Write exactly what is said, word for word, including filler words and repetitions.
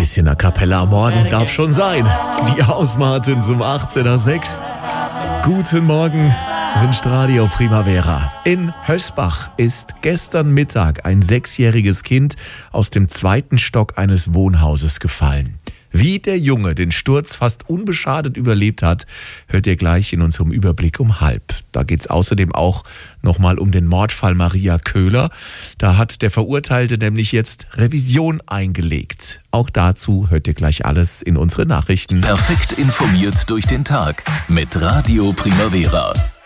bisschen a cappella am Morgen darf schon sein. Die Hausmartin zum achtzehn Uhr sechs. Guten Morgen, wünscht Radio Primavera. In Hösbach ist gestern Mittag ein sechsjähriges Kind aus dem zweiten Stock eines Wohnhauses gefallen. Wie der Junge den Sturz fast unbeschadet überlebt hat, hört ihr gleich in unserem Überblick um halb. Da geht es außerdem auch nochmal um den Mordfall Maria Köhler. Da hat der Verurteilte nämlich jetzt Revision eingelegt. Auch dazu hört ihr gleich alles in unsere Nachrichten. Perfekt informiert durch den Tag mit Radio Primavera.